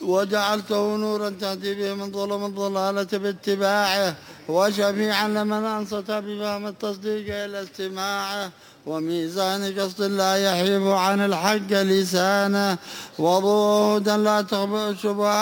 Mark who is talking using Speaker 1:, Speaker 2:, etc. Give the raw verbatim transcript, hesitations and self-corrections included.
Speaker 1: وجعلته نورا تهدي به من ظلم الضلالة باتباعه، وشفيعا لمن أنصت بفهم التصديق إلى استماعه، وميزان قصد لا يحيب عن الحق لسانه، وضوء هدى لا تخبئ الشبهات